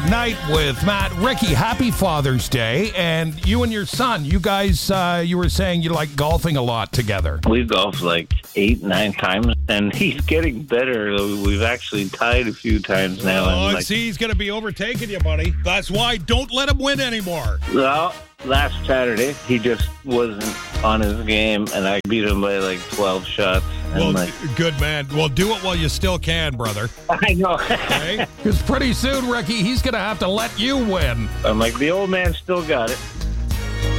Night with Matt. Ricky, happy Father's Day. And you and your son, you guys, you were saying you like golfing a lot together. We golfed like 8-9 times, and he's getting better. We've actually tied a few times now. Oh, see, he's going to be overtaking you, buddy. That's why don't let him win anymore. Well, last Saturday, he just wasn't on his game, and I beat him by like 12 shots. Well, good man. Well, do it while you still can, brother. I know. Okay? Because pretty soon, Ricky, he's going to have to let you win. I'm like, the old man still got it.